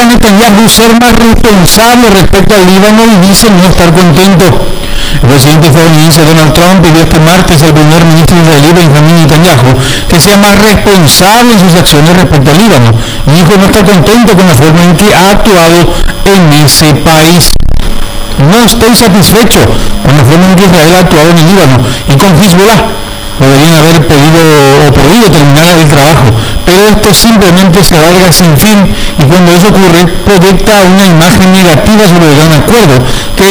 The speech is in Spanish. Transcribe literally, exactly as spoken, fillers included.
Netanyahu ser más responsable respecto al Líbano y dice no estar contento. El presidente estadounidense Donald Trump pidió este martes al primer ministro israelí Benjamin Netanyahu que sea más responsable en sus acciones respecto al Líbano. Y dijo no estar contento con la forma en que ha actuado en ese país. No estoy satisfecho con la forma en que Israel ha actuado en el Líbano y con Hezbollah. Podrían haber podido o podido terminar el trabajo, pero esto simplemente se alarga sin fin y cuando eso ocurre proyecta una imagen negativa sobre el gran acuerdo que